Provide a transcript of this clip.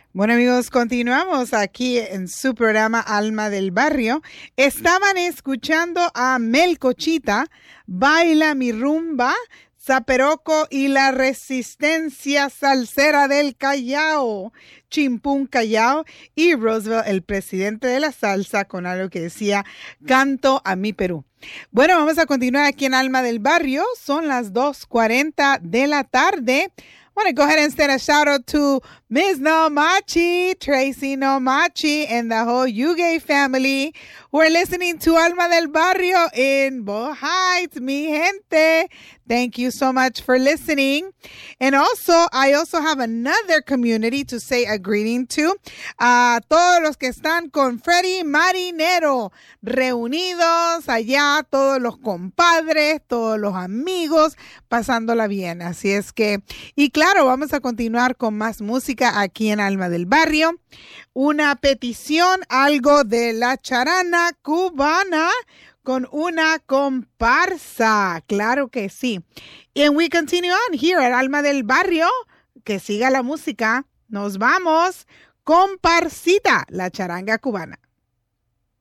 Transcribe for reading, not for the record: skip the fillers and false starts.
Bueno, amigos, continuamos aquí en su programa Alma del Barrio. Estaban escuchando a Melcochita, Baila mi rumba, Zaperoco y la Resistencia Salsera del Callao, Chimpún Callao y Roosevelt, el presidente de la salsa, con algo que decía, canto a mi Perú. Bueno, vamos a continuar aquí en Alma del Barrio. Son las 2:40 de la tarde. I want to go ahead and send a shout out to Ms. Nomachi, Tracy Nomachi, and the whole Yuge family who are listening to Alma del Barrio in Bow Heights, mi gente. Thank you so much for listening. And also, I also have another community to say a greeting to. Todos los que están con Freddy Marinero, reunidos allá, todos los compadres, todos los amigos, pasándola bien. Así es que, y claro, vamos a continuar con más música aquí en Alma del Barrio. Una petición, algo de la charana cubana, con una comparsa, claro que sí. And we continue on here at Alma del Barrio. Que siga la música. Nos vamos. Comparsita, la charanga cubana.